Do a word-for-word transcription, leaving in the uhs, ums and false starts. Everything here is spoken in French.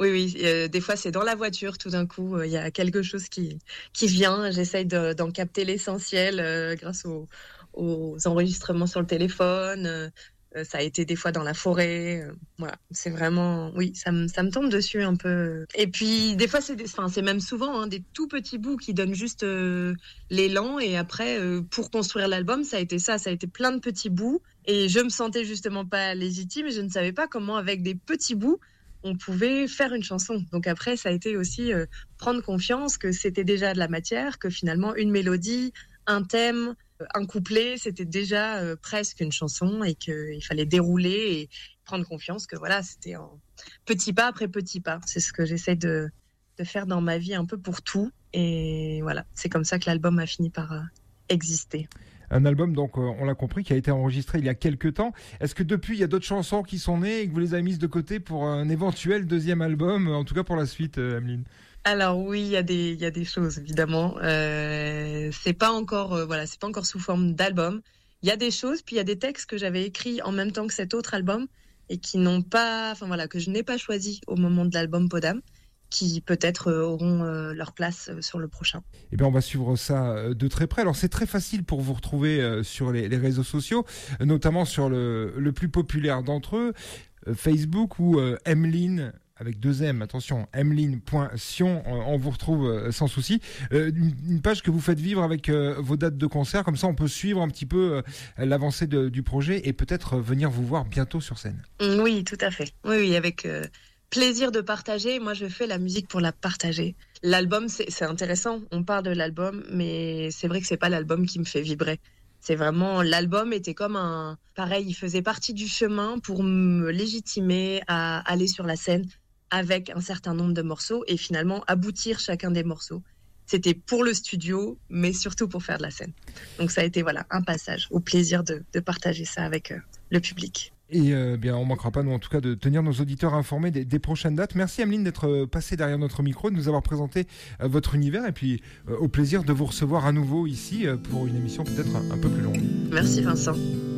Oui, oui. Euh, des fois, c'est dans la voiture. Tout d'un coup, il euh, y a quelque chose qui qui vient. J'essaye de, d'en capter l'essentiel euh, grâce aux, aux enregistrements sur le téléphone. Euh, euh, ça a été des fois dans la forêt. Euh, voilà, c'est vraiment, oui, ça me ça me tombe dessus un peu. Et puis des fois, c'est des, enfin, c'est même souvent hein, des tout petits bouts qui donnent juste euh, l'élan. Et après, euh, pour construire l'album, ça a été ça. Ça a été plein de petits bouts. Et je me sentais justement pas légitime. Je ne savais pas comment, avec des petits bouts, on pouvait faire une chanson. Donc après, ça a été aussi euh, prendre confiance que c'était déjà de la matière, que finalement, une mélodie, un thème, un couplet, c'était déjà euh, presque une chanson et qu'il fallait dérouler et prendre confiance que voilà, c'était en petit pas après petit pas. C'est ce que j'essaie de, de faire dans ma vie un peu pour tout. Et voilà, c'est comme ça que l'album a fini par euh, exister. Un album, donc, euh, on l'a compris, qui a été enregistré il y a quelques temps. Est-ce que depuis, il y a d'autres chansons qui sont nées et que vous les avez mises de côté pour un éventuel deuxième album, en tout cas pour la suite, euh, Emeline? Alors oui, il y a des, il y a des choses évidemment. Euh, c'est pas encore, euh, voilà, c'est pas encore sous forme d'album. Il y a des choses, puis il y a des textes que j'avais écrits en même temps que cet autre album et qui n'ont pas, enfin voilà, que je n'ai pas choisi au moment de l'album Podam, qui peut-être euh, auront euh, leur place euh, sur le prochain. Eh bien, on va suivre ça euh, de très près. Alors, c'est très facile pour vous retrouver euh, sur les, les réseaux sociaux, euh, notamment sur le, le plus populaire d'entre eux, euh, Facebook ou euh, Emeline, avec deux M, attention, emeline.sion, on vous retrouve euh, sans souci. Euh, une, une page que vous faites vivre avec euh, vos dates de concert, comme ça on peut suivre un petit peu euh, l'avancée de, du projet et peut-être venir vous voir bientôt sur scène. Oui, tout à fait. Oui, oui, avec... Euh... plaisir de partager. Moi, je fais la musique pour la partager. L'album, c'est, c'est intéressant. On parle de l'album, mais c'est vrai que c'est pas l'album qui me fait vibrer. C'est vraiment, l'album était comme un, pareil, il faisait partie du chemin pour me légitimer à aller sur la scène avec un certain nombre de morceaux et finalement aboutir chacun des morceaux. C'était pour le studio, mais surtout pour faire de la scène. Donc ça a été, voilà, un passage au plaisir de, de partager ça avec euh, le public. Et euh, bien, on manquera pas, nous, en tout cas, de tenir nos auditeurs informés des, des prochaines dates. Merci, Emeline, d'être passée derrière notre micro, de nous avoir présenté euh, votre univers, et puis euh, au plaisir de vous recevoir à nouveau ici euh, pour une émission peut-être un, un peu plus longue. Merci, Vincent.